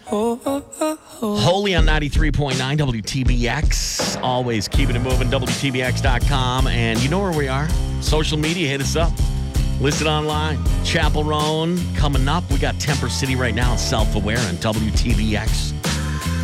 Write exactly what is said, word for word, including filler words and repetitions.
Holy on ninety-three point nine W T B X. Always keeping it moving. W T B X dot com. And you know where we are. Social media, hit us up. Listen online. Chapel Roan coming up. We got Temper City right now. Self-Aware on W T B X.